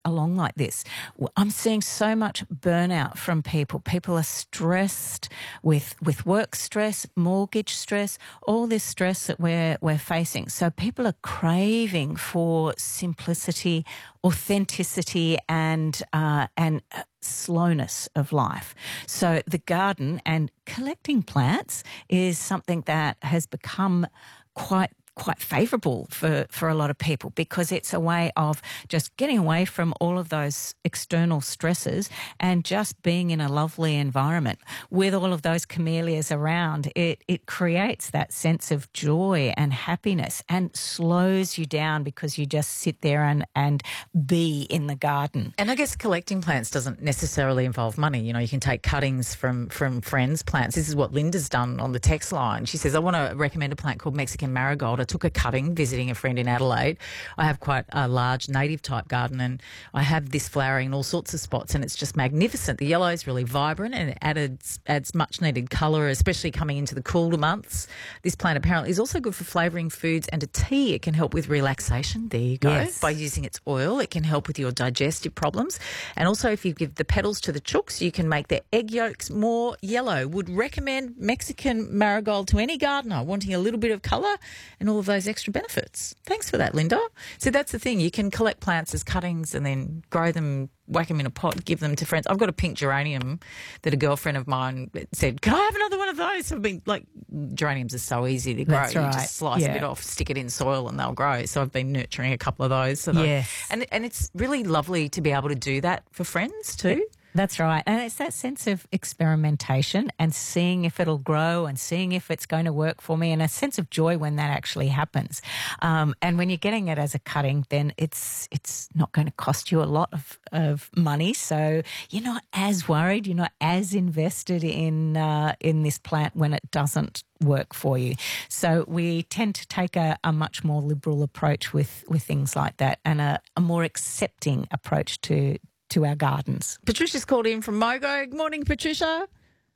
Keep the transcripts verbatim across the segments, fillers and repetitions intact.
along like this. W- I'm seeing so much burnout from people. People are stressed with with work stress, mortgage stress, all this stress that we're we're facing. So people are craving for simplicity, authenticity, and uh, and uh, slowness of life. So the garden and collecting plants is something that has become quite quite favourable for, for a lot of people, because it's a way of just getting away from all of those external stresses and just being in a lovely environment with all of those camellias around. It it creates that sense of joy and happiness and slows you down because you just sit there and, and be in the garden. And I guess collecting plants doesn't necessarily involve money. You know, you can take cuttings from, from friends' plants. This is what Linda's done on the text line. She says, I want to recommend a plant called Mexican marigold. I took a cutting visiting a friend in Adelaide. I have quite a large native type garden, and I have this flowering in all sorts of spots, and it's just magnificent. The yellow is really vibrant, and it adds, adds much needed colour, especially coming into the cooler months. This plant apparently is also good for flavouring foods and a tea. It can help with relaxation. There you go. Yes. By using its oil, it can help with your digestive problems. And also, if you give the petals to the chooks, you can make their egg yolks more yellow. Would recommend Mexican marigold to any gardener wanting a little bit of colour and all of those extra benefits. Thanks for that, Linda. So that's the thing. You can collect plants as cuttings and then grow them, whack them in a pot, give them to friends. I've got a pink geranium that a girlfriend of mine said, can I have another one of those? I've been like, geraniums are so easy to grow. That's You right. just slice Yeah. a bit off, stick it in soil and they'll grow. So I've been nurturing a couple of those. So that- Yes. And, and it's really lovely to be able to do that for friends too. That's right. And it's that sense of experimentation and seeing if it'll grow and seeing if it's going to work for me, and a sense of joy when that actually happens. Um, and when you're getting it as a cutting, then it's it's not going to cost you a lot of, of money. So you're not as worried, you're not as invested in uh, in this plant when it doesn't work for you. So we tend to take a, a much more liberal approach with, with things like that, and a, a more accepting approach to to our gardens. Patricia's called in from Mogo. Good morning, Patricia.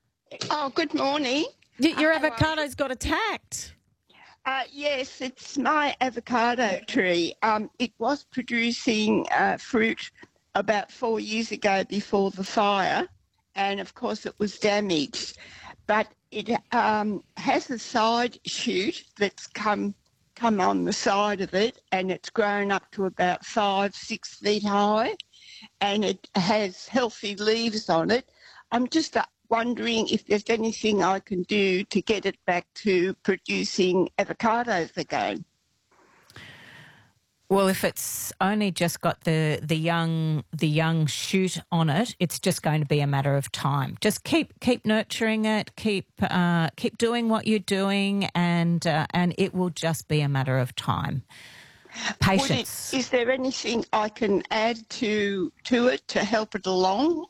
Oh, good morning. Y- Your Uh, how are avocado's got attacked. Uh, yes, it's my avocado tree. Um, it was producing uh, fruit about four years ago before the fire, and of course it was damaged. But it um, has a side shoot that's come come on the side of it, and it's grown up to about five, six feet high, and it has healthy leaves on it. I'm just uh, wondering if there's anything I can do to get it back to producing avocados again. Well, if it's only just got the, the young the young shoot on it, it's just going to be a matter of time. Just keep keep nurturing it, keep uh, keep doing what you're doing, and uh, and it will just be a matter of time. Patience. Would it, is there anything I can add to to it to help it along?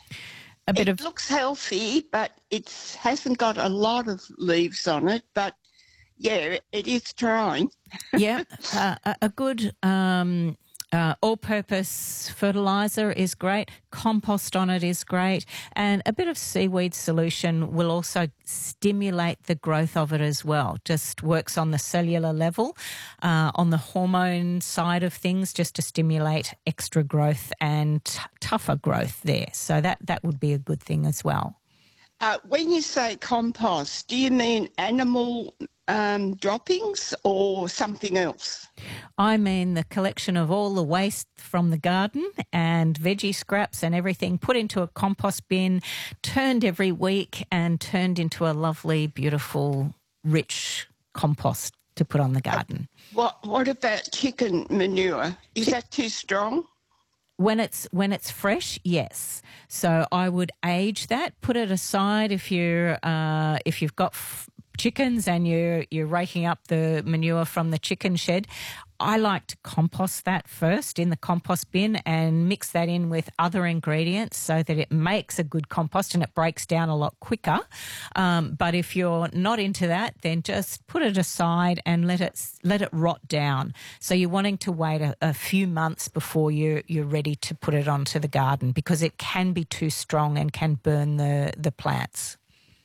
A bit it of looks healthy, but it hasn't got a lot of leaves on it. But yeah, it is trying. yeah, uh, a a good um, uh, all-purpose fertilizer is great. Compost on it is great, and a bit of seaweed solution will also stimulate the growth of it as well. Just works on the cellular level, uh, on the hormone side of things, just to stimulate extra growth and t- tougher growth there. So that that would be a good thing as well. Uh, when you say compost, do you mean animal um, droppings or something else? I mean the collection of all the waste from the garden and veggie scraps and everything put into a compost bin, turned every week and turned into a lovely, beautiful, rich compost to put on the garden. What What about chicken manure? Is that too strong? When it's when it's fresh, yes. So I would age that, put it aside if you're uh, if you've got f- chickens and you're you're raking up the manure from the chicken shed. I like to compost that first in the compost bin and mix that in with other ingredients so that it makes a good compost and it breaks down a lot quicker. Um, but if you're not into that, then just put it aside and let it let it rot down. So you're wanting to wait a, a few months before you're you're ready to put it onto the garden, because it can be too strong and can burn the the plants.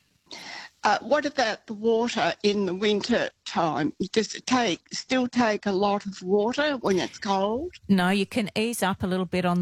Uh, what about the water in the winter time? Does it take still take a lot of water when it's cold? No, you can ease up a little bit on